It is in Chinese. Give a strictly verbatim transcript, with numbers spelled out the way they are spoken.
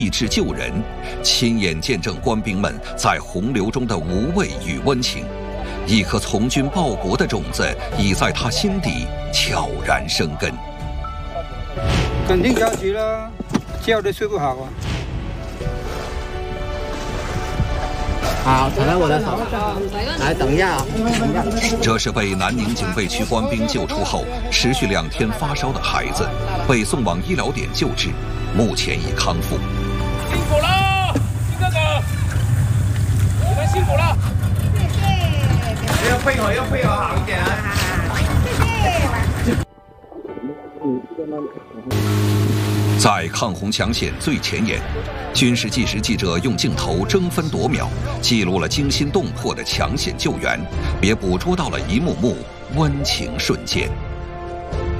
意志救人，亲眼见证官兵们在洪流中的无畏与温情。一颗从军报国的种子已在他心底悄然生根。 肯定着急了，觉得睡不好啊。 好，躺在我的手。来，等一下啊。 这是被南宁警备区官兵救出后持续两天发烧的孩子，被送往医疗点救治，目前已康复。 辛苦了，金哥哥，你们辛苦了。谢谢。要配合，要配合好一点啊。谢谢。 在抗洪抢险最前沿，军事纪实记者用镜头争分夺秒，记录了惊心动魄的抢险救援，也捕捉到了一幕幕温情瞬间。